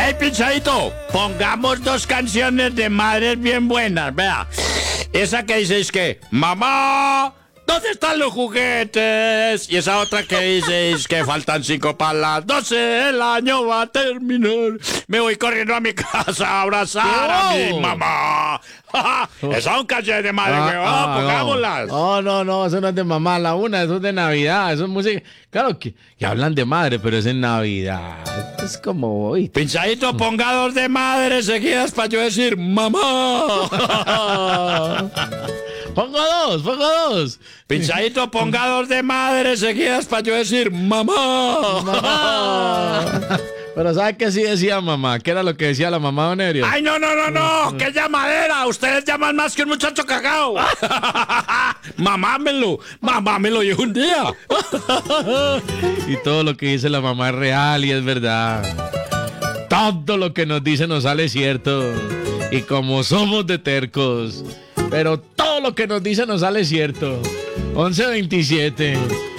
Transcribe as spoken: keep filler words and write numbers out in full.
Hey, Pinchadito, pongamos dos canciones de madres bien buenas, vea. Esa que dice es que, mamá, ¿dónde están los juguetes? Y esa otra que dice es que faltan cinco para las doce, el año va a terminar. Me voy corriendo a mi casa a abrazar a mi mamá. Esas son canciones de madre, Ah, weón, ah, pongámoslas. No, no, no, eso no es de mamá, la una, eso es de Navidad, eso es música. Claro que, que hablan de madre, pero es en Navidad. Es como hoy. Pinchadito, ponga dos de madre seguidas para yo decir mamá. Pongo dos, pongo dos. Pinchadito, ponga dos de madre seguidas para yo decir mamá. Mamá. Pero ¿sabe qué sí decía mamá? ¿Qué era lo que decía la mamá de Onerio? Ay, no, no, no, no, que llamadera. Ustedes llaman más que un muchacho cagao. Mamámelo, mamámelo yo un día. Y todo lo que dice la mamá es real y es verdad. Todo lo que nos dice nos sale cierto. Y como somos de tercos, pero todo lo que nos dice nos sale cierto. once veintisiete.